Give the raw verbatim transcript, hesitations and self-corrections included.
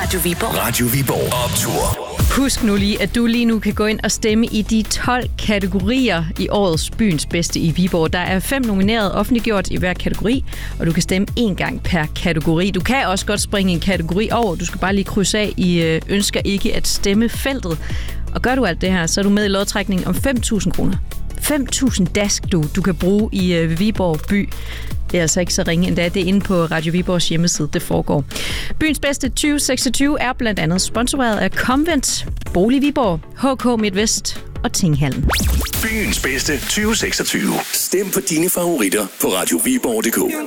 Radio Viborg. Radio Viborg Optur. Husk nu lige, at du lige nu kan gå ind og stemme i de tolv kategorier i årets Byens Bedste i Viborg. Der er fem nomineret offentliggjort i hver kategori, og du kan stemme én gang per kategori. Du kan også godt springe en kategori over. Du skal bare lige krydse af i ønsker ikke at stemme feltet. Og gør du alt det her, så er du med i lodtrækningen om fem tusind kroner. fem tusind dask, du, du kan bruge i øh, Viborg by. Det er altså ikke så ringe endda. Det er inde på Radio Viborgs hjemmeside, det foregår. Byens Bedste tyve seksogtyve er blandt andet sponsoreret af Convent, Bolig Viborg, H K Midtvest og Tinghallen. Byens Bedste tyve seksogtyve. Stem på dine favoritter på radio viborg punktum d k.